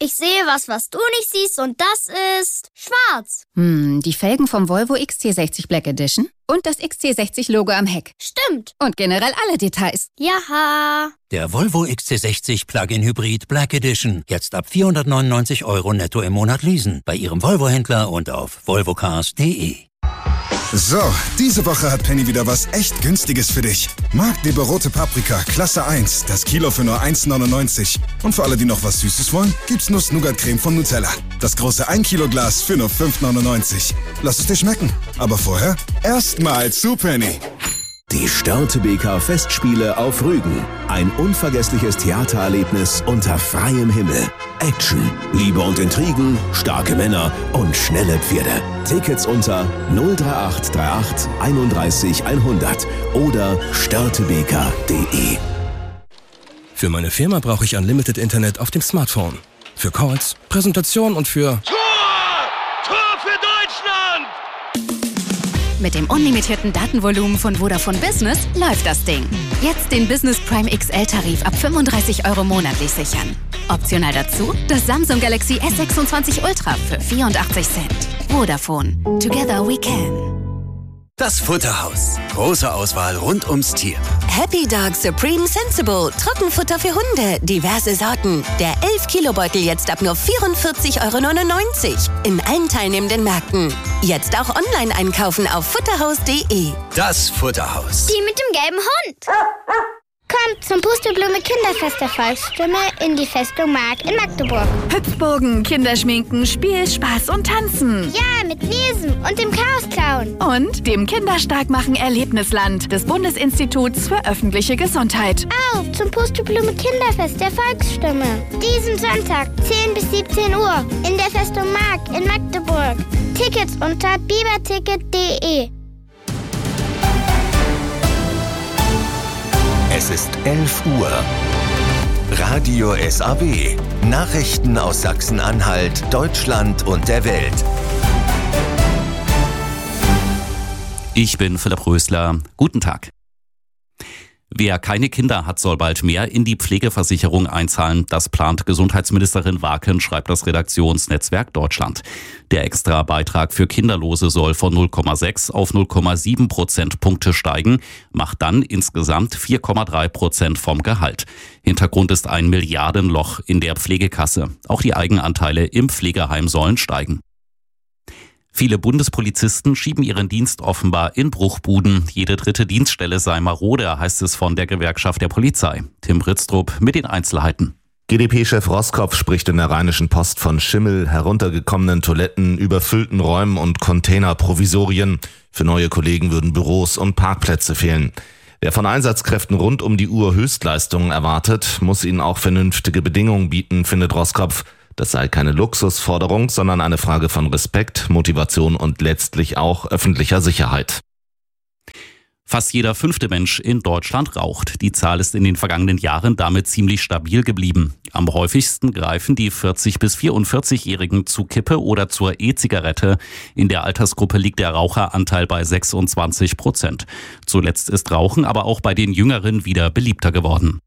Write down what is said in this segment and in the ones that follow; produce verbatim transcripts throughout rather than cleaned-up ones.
ich sehe was, was du nicht siehst und das ist schwarz. Hm, die Felgen vom Volvo X C sechzig Black Edition und das X C sechzig Logo am Heck. Stimmt. Und generell alle Details. Jaha. Der Volvo X C sechzig Plug-in Hybrid Black Edition. Jetzt ab vierhundertneunundneunzig Euro netto im Monat leasen. Bei Ihrem Volvo-Händler und auf volvocars punkt de. So, diese Woche hat Penny wieder was echt Günstiges für dich. Marktliebe rote Paprika, Klasse eins, das Kilo für nur eins neunundneunzig. Und für alle, die noch was Süßes wollen, gibt's Nuss-Nougat-Creme von Nutella. Das große ein Kilo Glas für nur fünf neunundneunzig. Lass es dir schmecken. Aber vorher erstmal zu Penny. Die Störtebeker Festspiele auf Rügen. Ein unvergessliches Theatererlebnis unter freiem Himmel. Action, Liebe und Intrigen, starke Männer und schnelle Pferde. Tickets unter null drei acht drei acht einunddreißig hundert oder störtebeker punkt de. Für meine Firma brauche ich Unlimited Internet auf dem Smartphone. Für Calls, Präsentation und für... Tor! Tor für Deutschland! Mit dem unlimitierten Datenvolumen von Vodafone Business läuft das Ding. Jetzt den Business Prime X L-Tarif ab fünfunddreißig Euro monatlich sichern. Optional dazu das Samsung Galaxy S sechsundzwanzig Ultra für vierundachtzig Cent. Vodafone. Together we can. Das Futterhaus. Große Auswahl rund ums Tier. Happy Dog Supreme Sensible. Trockenfutter für Hunde. Diverse Sorten. Der elf Kilo Beutel jetzt ab nur vierundvierzig Euro neunundneunzig. In allen teilnehmenden Märkten. Jetzt auch online einkaufen auf futterhaus punkt de. Das Futterhaus. Die mit dem gelben Hund. Kommt zum Pusteblume Kinderfest der Volksstimme in die Festung Mark in Magdeburg. Hüpfburgen, Kinderschminken, Spiel, Spaß und Tanzen. Ja, mit Niesen und dem Chaosclown. Und dem Kinderstarkmachen Erlebnisland des Bundesinstituts für öffentliche Gesundheit. Auf zum Pusteblume Kinderfest der Volksstimme. Diesen Sonntag, zehn bis siebzehn Uhr, in der Festung Mark in Magdeburg. Tickets unter biberticket punkt de. Es ist elf Uhr. Radio S A W. Nachrichten aus Sachsen-Anhalt, Deutschland und der Welt. Ich bin Philipp Rösler. Guten Tag. Wer keine Kinder hat, soll bald mehr in die Pflegeversicherung einzahlen. Das plant Gesundheitsministerin Waken, schreibt das Redaktionsnetzwerk Deutschland. Der Extra-Beitrag für Kinderlose soll von null Komma sechs auf null Komma sieben Prozentpunkte steigen, macht dann insgesamt vier Komma drei Prozent vom Gehalt. Hintergrund ist ein Milliardenloch in der Pflegekasse. Auch die Eigenanteile im Pflegeheim sollen steigen. Viele Bundespolizisten schieben ihren Dienst offenbar in Bruchbuden. Jede dritte Dienststelle sei marode, heißt es von der Gewerkschaft der Polizei. Tim Britztrup mit den Einzelheiten. G D P-Chef Roskopf spricht in der Rheinischen Post von Schimmel, heruntergekommenen Toiletten, überfüllten Räumen und Containerprovisorien. Für neue Kollegen würden Büros und Parkplätze fehlen. Wer von Einsatzkräften rund um die Uhr Höchstleistungen erwartet, muss ihnen auch vernünftige Bedingungen bieten, findet Roskopf. Das sei keine Luxusforderung, sondern eine Frage von Respekt, Motivation und letztlich auch öffentlicher Sicherheit. Fast jeder fünfte Mensch in Deutschland raucht. Die Zahl ist in den vergangenen Jahren damit ziemlich stabil geblieben. Am häufigsten greifen die vierzig- bis vierundvierzig-Jährigen zu Kippe oder zur E-Zigarette. In der Altersgruppe liegt der Raucheranteil bei sechsundzwanzig Prozent. Zuletzt ist Rauchen aber auch bei den Jüngeren wieder beliebter geworden.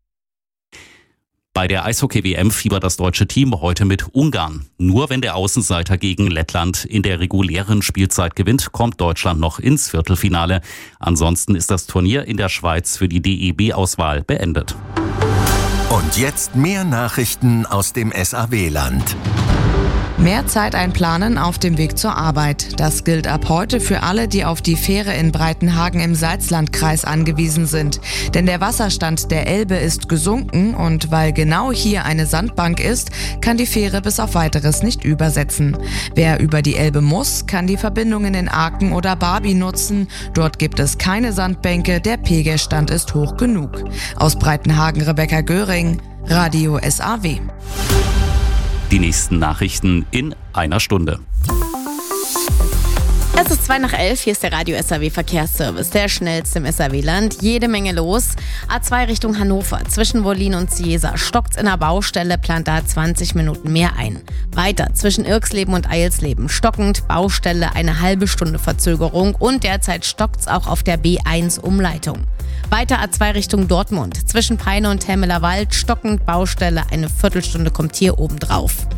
Bei der Eishockey-W M fiebert das deutsche Team heute mit Ungarn. Nur wenn der Außenseiter gegen Lettland in der regulären Spielzeit gewinnt, kommt Deutschland noch ins Viertelfinale. Ansonsten ist das Turnier in der Schweiz für die D E B-Auswahl beendet. Und jetzt mehr Nachrichten aus dem S A W-Land. Mehr Zeit einplanen auf dem Weg zur Arbeit. Das gilt ab heute für alle, die auf die Fähre in Breitenhagen im Salzlandkreis angewiesen sind. Denn der Wasserstand der Elbe ist gesunken und weil genau hier eine Sandbank ist, kann die Fähre bis auf Weiteres nicht übersetzen. Wer über die Elbe muss, kann die Verbindungen in Aken oder Barby nutzen. Dort gibt es keine Sandbänke, der Pegelstand ist hoch genug. Aus Breitenhagen Rebecca Göring, Radio S A W. Die nächsten Nachrichten in einer Stunde. Es ist zwei nach elf, hier ist der Radio S A W Verkehrsservice, der schnellste im S A W-Land. Jede Menge los. A zwei Richtung Hannover, zwischen Wollin und Ciesa. Stockt's in der Baustelle, plant da zwanzig Minuten mehr ein. Weiter, zwischen Irksleben und Eilsleben. Stockend, Baustelle, eine halbe Stunde Verzögerung. Und derzeit stockt's auch auf der B eins Umleitung. Weiter A zwei Richtung Dortmund, zwischen Peine und Temmeler Wald. Stockend, Baustelle, eine Viertelstunde kommt hier oben drauf.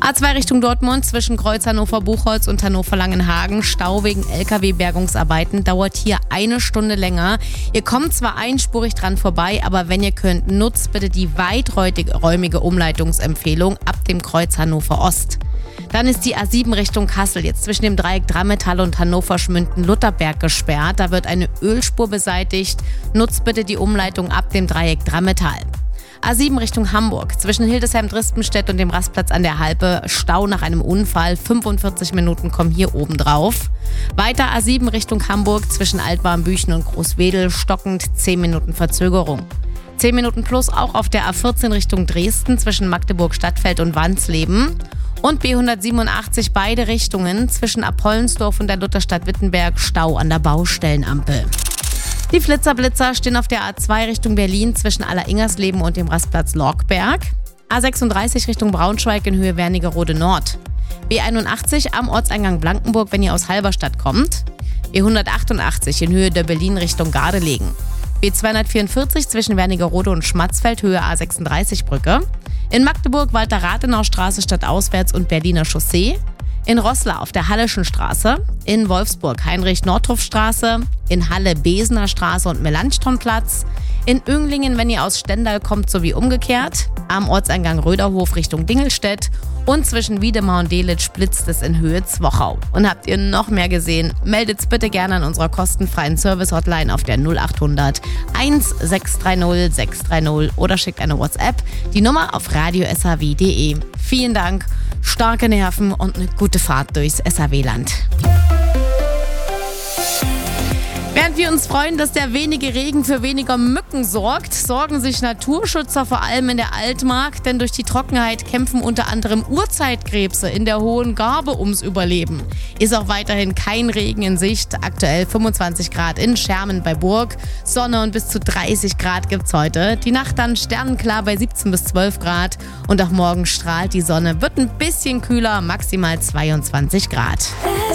A zwei Richtung Dortmund zwischen Kreuz Hannover-Buchholz und Hannover-Langenhagen. Stau wegen L K W-Bergungsarbeiten dauert hier eine Stunde länger. Ihr kommt zwar einspurig dran vorbei, aber wenn ihr könnt, nutzt bitte die weiträumige Umleitungsempfehlung ab dem Kreuz Hannover Ost. Dann ist die A sieben Richtung Kassel jetzt zwischen dem Dreieck Drammetal und Hannover-Schmünden-Lutherberg gesperrt. Da wird eine Ölspur beseitigt. Nutzt bitte die Umleitung ab dem Dreieck Drammetal. A sieben Richtung Hamburg. Zwischen Hildesheim-Drispenstedt und dem Rastplatz an der Halpe. Stau nach einem Unfall. fünfundvierzig Minuten kommen hier oben drauf. Weiter A sieben Richtung Hamburg. Zwischen Altwarmbüchen und Großwedel. Stockend zehn Minuten Verzögerung. zehn Minuten plus auch auf der A vierzehn Richtung Dresden. Zwischen Magdeburg-Stadtfeld und Wansleben. Und B hundertsiebenundachtzig beide Richtungen. Zwischen Appollensdorf und der Lutherstadt Wittenberg. Stau an der Baustellenampel. Die Flitzerblitzer stehen auf der A zwei Richtung Berlin zwischen Aller-Ingersleben und dem Rastplatz Lorkberg. A sechsunddreißig Richtung Braunschweig in Höhe Wernigerode Nord. B einundachtzig am Ortseingang Blankenburg, wenn ihr aus Halberstadt kommt. B hundertachtundachtzig in Höhe der Berlin Richtung Gardelegen. B zweihundertvierundvierzig zwischen Wernigerode und Schmatzfeld, Höhe A sechsunddreißig Brücke. In Magdeburg Walter-Rathenau-Straße stadtauswärts und Berliner Chaussee. In Roßla auf der Halleschen Straße, in Wolfsburg Heinrich-Nordhoff-Straße, in Halle Besener Straße und Melanchthonplatz, in Önglingen, wenn ihr aus Stendal kommt, sowie umgekehrt, am Ortseingang Röderhof Richtung Dingelstedt und zwischen Wiedemar und Delitzsch blitzt es in Höhe Zwochau. Und habt ihr noch mehr gesehen, meldet's bitte gerne an unserer kostenfreien Service-Hotline auf der null achthundert sechs drei null sechs drei null oder schickt eine WhatsApp, die Nummer auf radio s h w punkt d e. Vielen Dank. Starke Nerven und eine gute Fahrt durchs S H W-Land. Während wir uns freuen, dass der wenige Regen für weniger Mücken sorgt, sorgen sich Naturschützer vor allem in der Altmark, denn durch die Trockenheit kämpfen unter anderem Urzeitkrebse in der Hohen Garbe ums Überleben. Ist auch weiterhin kein Regen in Sicht, aktuell fünfundzwanzig Grad in Schermen bei Burg, Sonne und bis zu dreißig Grad gibt's heute. Die Nacht dann sternenklar bei siebzehn bis zwölf Grad und auch morgen strahlt die Sonne, wird ein bisschen kühler, maximal zweiundzwanzig Grad.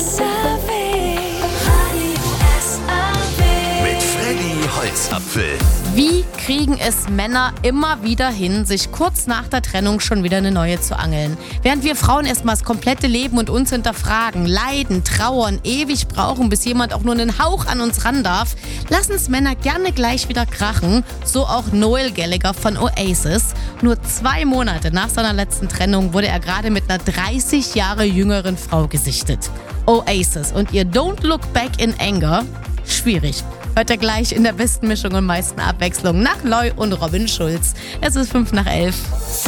Holzapfel. Wie kriegen es Männer immer wieder hin, sich kurz nach der Trennung schon wieder eine neue zu angeln? Während wir Frauen erstmal das komplette Leben und uns hinterfragen, leiden, trauern, ewig brauchen, bis jemand auch nur einen Hauch an uns ran darf, lassen es Männer gerne gleich wieder krachen. So auch Noel Gallagher von Oasis. Nur zwei Monate nach seiner letzten Trennung wurde er gerade mit einer dreißig Jahre jüngeren Frau gesichtet. Oasis und ihr Don't Look Back in Anger? Schwierig. Hört ihr gleich in der besten Mischung und meisten Abwechslung nach Loy und Robin Schulz. Es ist fünf nach elf.